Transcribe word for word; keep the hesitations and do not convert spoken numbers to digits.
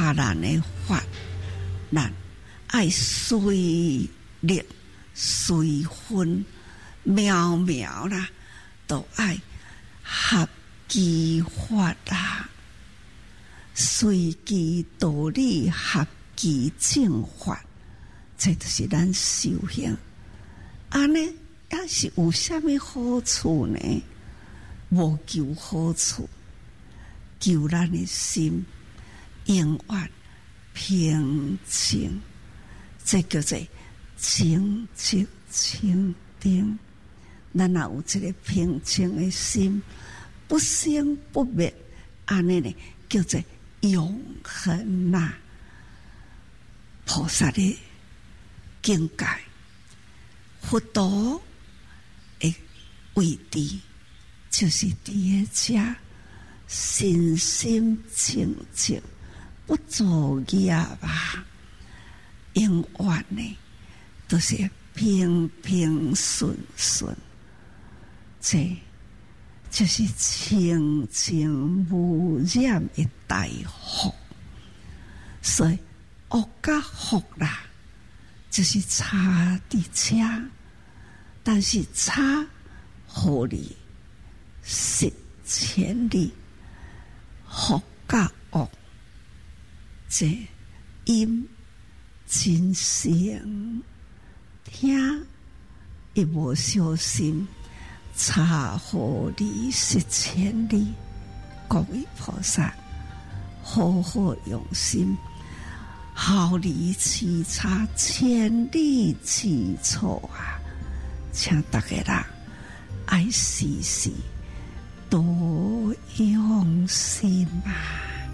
他人的法，咱爱随力随分渺渺啦，都爱合其法啦，随其道理合其正法，这就是咱修行。安尼也是有啥物好处呢？无求好处，求咱的心永远平静，这叫做清净清定。咱若有一个平静的心，不生不灭，安尼呢叫做永恒呐、啊。菩萨的境界，佛陀的位置，就是伫个遮身心清净，不作业吧，永远呢都是平平顺顺，这就是清净无染的大福。所以恶甲福啦，就是差伫遮，但是差互利失千里，福甲恶，这因真诚听亦无小心，差互利失千里。各位菩萨，好好用心，毫厘其差，千里之错啊！请大家啦，爱时时多用心啊！